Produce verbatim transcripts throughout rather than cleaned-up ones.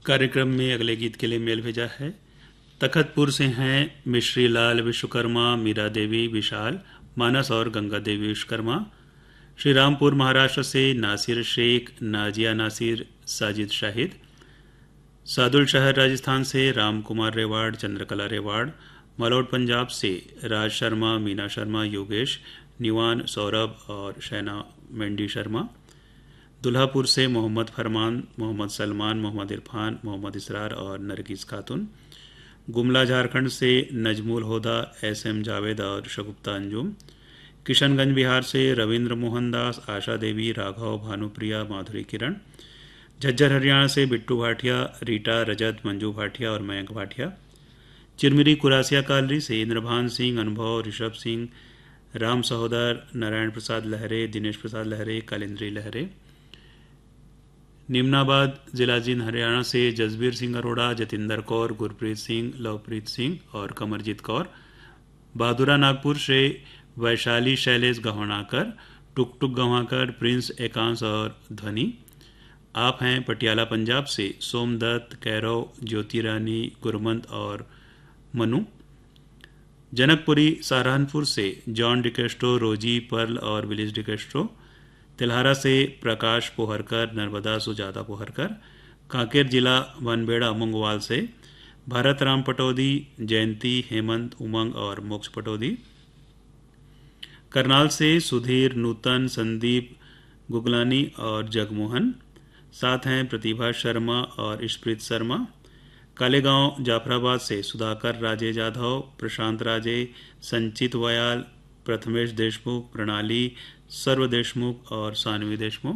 कार्यक्रम में अगले गीत के लिए मेल भेजा है। तखतपुर से हैं मिश्री लाल विश्वकर्मा, मीरा देवी विशाल, मानस और गंगा देवी विश्वकर्मा। श्री रामपुर महाराष्ट्र से नासिर शेख, नाजिया नासिर, साजिद शाहिद। सादुल शहर राजस्थान से राम कुमार रेवाड़, चंद्रकला रेवाड़। मलौट पंजाब से राज शर्मा, मीना शर्मा, योगेश, निवान, सौरभ और शैना मेंडी शर्मा। दुल्हापुर से मोहम्मद फरमान, मोहम्मद सलमान, मोहम्मद इरफान, मोहम्मद इसरार और नरगिस खातून। गुमला झारखंड से नजमुल होदा, एस एम जावेद और शगुफ्ता अंजुम। किशनगंज बिहार से रविंद्र मोहन दास, आशा देवी, राघव, भानुप्रिया, माधुरी किरण। झज्जर हरियाणा से बिट्टू भाटिया, रीटा, रजत, मंजू भाटिया और मयंक भाटिया। चिरमिरी कुरासिया कालरी से इंद्रभान सिंह, अनुभव, ऋषभ सिंह, राम सहोदर, नारायण प्रसाद लहरे, दिनेश प्रसाद लहरे, कालिंद्री लहरे। निम्नाबाद जिला जींद हरियाणा से जसबीर सिंह अरोड़ा, जतिंदर कौर, गुरप्रीत सिंह, लवप्रीत सिंह और कमरजीत कौर। बहादुरा नागपुर से वैशाली शैलेश गहवाणकर, टुक टुक गंवाकर, प्रिंस एकांश और ध्वनि। आप हैं पटियाला पंजाब से सोमदत्त, कैरव, ज्योति रानी, गुरमंत और मनु। जनकपुरी सहारनपुर से जॉन डिकेस्ट्रो, रोजी, पर्ल और विलिस डिकेस्ट्रो। तिल्हारा से प्रकाश पोहरकर, नर्मदा सुजाता पोहरकर। कांकेर जिला वनबेड़ा मुंगवाल से भारत राम पटौदी, जयंती, हेमंत, उमंग और मोक्ष पटौदी। करनाल से सुधीर, नूतन, संदीप गुगलानी और जगमोहन। साथ हैं प्रतिभा शर्मा और इशप्रीत शर्मा। कालेगांव जाफराबाद से सुधाकर राजे जाधव, प्रशांत राजे, संचित वयाल, प्रथमेश देशमुख, प्रणाली, सर्व देशमुख और सानवी देशमुख।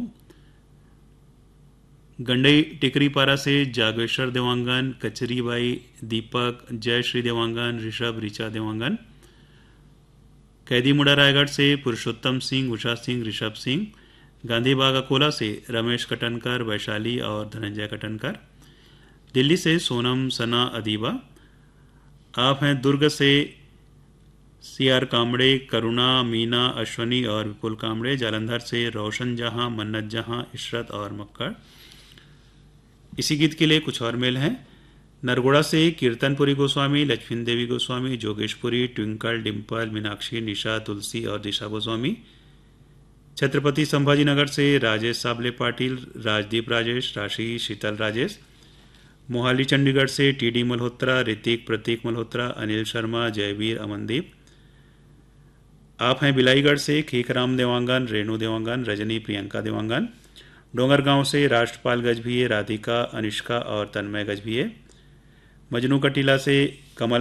गंडई टिकरीपारा से जागेश्वर देवांगन, कचरीबाई, दीपक, जयश्री देवांगन, ऋषभ, ऋचा देवांगन। कैदीमुड़ा रायगढ़ से पुरुषोत्तम सिंह, उषा सिंह, ऋषभ सिंह। गांधीबाग अकोला से रमेश कटनकर, वैशाली और धनंजय कटनकर। दिल्ली से सोनम, सना, अदीबा। आप हैं दुर्ग से सी आर कामड़े, करुणा, मीना, अश्वनी और विपुल कामड़े। जालंधर से रोशन जहां, मन्नत जहां, इशरत और मक्कड़। इसी गीत के लिए कुछ और मेल हैं। नरगोड़ा से कीर्तनपुरी गोस्वामी, लक्ष्मी देवी गोस्वामी, जोगेशपुरी, ट्विंकल, डिम्पल, मीनाक्षी, निशा, तुलसी और दिशा गोस्वामी। छत्रपति संभाजी नगर से राजेश साबले पाटिल, राजदीप राजेश, राशि, शीतल राजेश। मोहाली चंडीगढ़ से टी डी मल्होत्रा, ऋतिक, प्रतीक मल्होत्रा, अनिल शर्मा, जयवीर, अमनदीप। आप हैं बिलाईगढ़ से खीखराम देवांगन, रेणु देवांगन, रजनी, प्रियंका देवांगन। डोंगरगांव से राष्ट्रपाल गजभिये, राधिका, अनिष्का और तन्मय गजभिये। मजनू कटीला से कमल